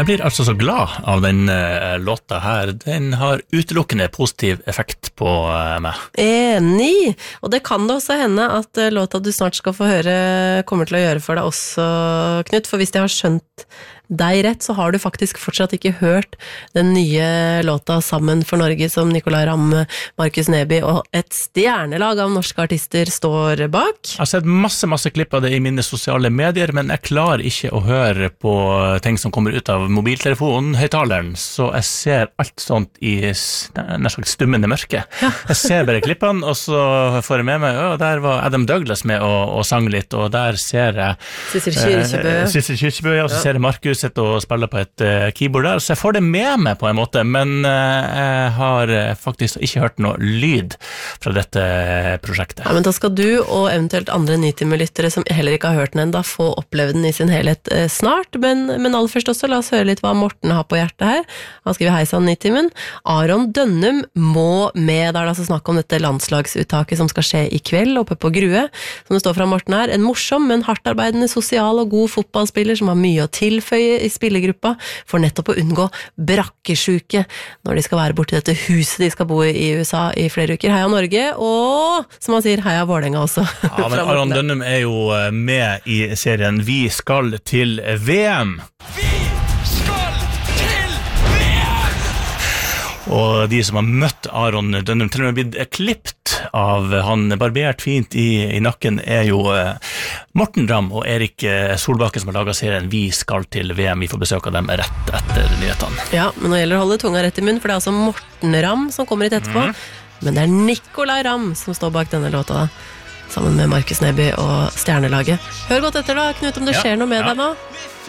Jeg blir altså så glad av den låta her. Den har utelukkende positiv effekt på meg. Enig! Og det kan det også hende at låta du snart skal få høre kommer til å gjøre for deg også, Knut. For hvis jeg har skjønt deg rett, så har du faktisk fortsatt ikke hørt den nye låta Sammen for Norge som Nicolai Ramm, Markus Neby og et stjernelag av norske artister står bak. Jeg har sett masse klipp av det i mine sosiale medier, men jeg klarer ikke å høre på ting som kommer ut av mobiltelefonen, høyttaleren, så jeg ser alt sånt i nær sagt stummende mørke. Ja. Jeg ser bare klippene, og så får jeg med meg, der var Adam Douglas med og sang litt, og der ser jeg Sissel Kyrkjebø, og så ser jeg Markus og spiller på et keyboard der, så jeg får det med meg på en måte, men jeg har faktisk ikke hørt noe lyd fra dette prosjektet. Ja, men da skal du og eventuelt andre Nitimen-lyttere som heller ikke har hørt den enda få oppleve den i sin helhet snart, men aller først også, la oss høre litt hva Morten har på hjertet her. Han skriver hei sann Nitimen. Aron Dønnum må med, der det altså snakk om dette landslagsuttaket som skal skje i kveld oppe på Grue, som det står fra Morten her, en morsom, men hardtarbeidende, sosial og god fotballspiller som har mye å tilføye i spillergruppa for nettopp å unngå brakkesjuke når de skal være borte i dette huset de skal bo i USA i flere uker. Heia Norge, og som han sier, heia Vålerenga også. Ja, men Aron Dønnum er jo med i serien Vi skal til VM. Vi skal til VM! Og de som har møtt Aron Dønnum, til og med blitt klippet av han barbert fint i nakken, er jo Morten Ramm og Erik Solbakken som har laget serien Vi skal til VM. Vi får besøk av dem rett etter nyhetene. Ja, men nå gjelder å holde tunga rett i munn, for det er altså Morten Ramm som kommer hit etterpå, men det er Nicolai Ramm som står bak denne låta da, sammen med Markus Neby og stjernelaget. Hør godt etter da, Knut, om det skjer noe med deg nå.